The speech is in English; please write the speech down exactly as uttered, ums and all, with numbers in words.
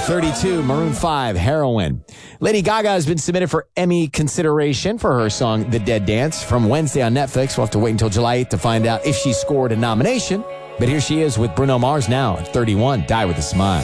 thirty-two, Maroon five, Heroin. Lady Gaga has been submitted for Emmy consideration for her song The Dead Dance from Wednesday on Netflix. We'll have to wait until July eighth to find out if she scored a nomination. But here she is with Bruno Mars now at thirty-one, Die With a Smile.